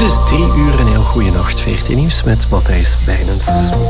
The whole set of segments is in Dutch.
is 3 uur, een heel goede nacht. 14 nieuws met Matthijs Bijnens.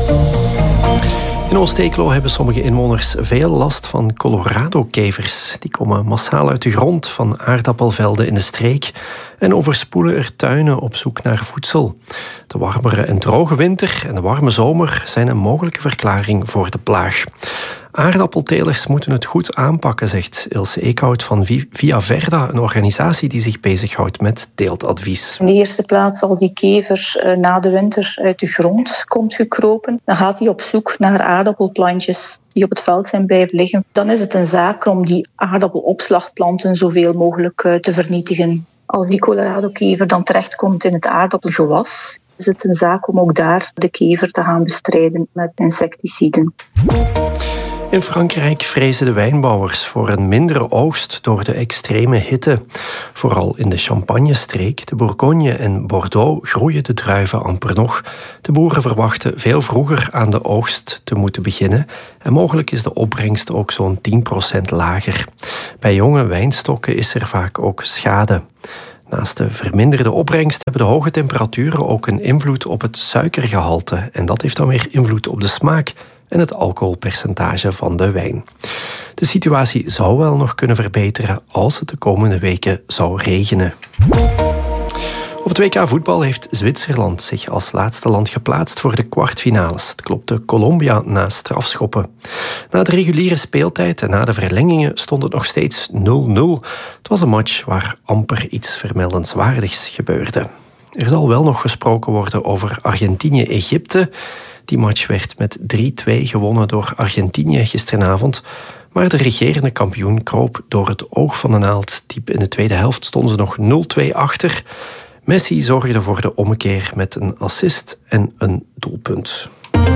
In Oost-Eeklo hebben sommige inwoners veel last van Colorado-kevers. Die komen massaal uit de grond van aardappelvelden in de streek en overspoelen er tuinen op zoek naar voedsel. De warmere en droge winter en de warme zomer zijn een mogelijke verklaring voor de plaag. Aardappeltelers moeten het goed aanpakken, zegt Ilse Eekhout van Via Verda, een organisatie die zich bezighoudt met teeltadvies. In de eerste plaats, als die kever na de winter uit de grond komt gekropen, dan gaat hij op zoek naar aardappelplantjes die op het veld zijn blijven liggen. Dan is het een zaak om die aardappelopslagplanten zoveel mogelijk te vernietigen. Als die Colorado-kever dan terechtkomt in het aardappelgewas, is het een zaak om ook daar de kever te gaan bestrijden met insecticiden. In Frankrijk vrezen de wijnbouwers voor een mindere oogst door de extreme hitte. Vooral in de Champagne-streek, de Bourgogne en Bordeaux groeien de druiven amper nog. De boeren verwachten veel vroeger aan de oogst te moeten beginnen en mogelijk is de opbrengst ook zo'n 10% lager. Bij jonge wijnstokken is er vaak ook schade. Naast de verminderde opbrengst hebben de hoge temperaturen ook een invloed op het suikergehalte en dat heeft dan weer invloed op de smaak en het alcoholpercentage van de wijn. De situatie zou wel nog kunnen verbeteren als het de komende weken zou regenen. Op het WK voetbal heeft Zwitserland zich als laatste land geplaatst voor de kwartfinales. Het klopte Colombia na strafschoppen. Na de reguliere speeltijd en na de verlengingen stond het nog steeds 0-0. Het was een match waar amper iets vermeldenswaardigs gebeurde. Er zal wel nog gesproken worden over Argentinië-Egypte. Die match werd met 3-2 gewonnen door Argentinië gisteravond. Maar de regerende kampioen kroop door het oog van de naald. Diep in de tweede helft stonden ze nog 0-2 achter. Messi zorgde voor de ommekeer met een assist en een doelpunt.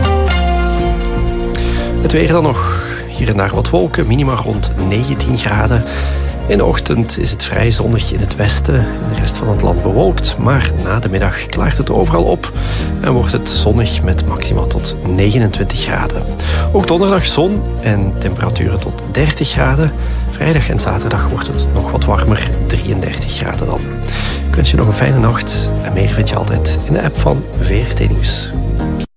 Het weer dan nog. Hier en daar wat wolken, minima rond 19 graden. In de ochtend is het vrij zonnig in het westen. In de rest van het land bewolkt. Maar na de middag klaart het overal op. En wordt het zonnig met maxima tot 29 graden. Ook donderdag zon en temperaturen tot 30 graden. Vrijdag en zaterdag wordt het nog wat warmer. 33 graden dan. Ik wens je nog een fijne nacht. En meer vind je altijd in de app van VRT Nieuws.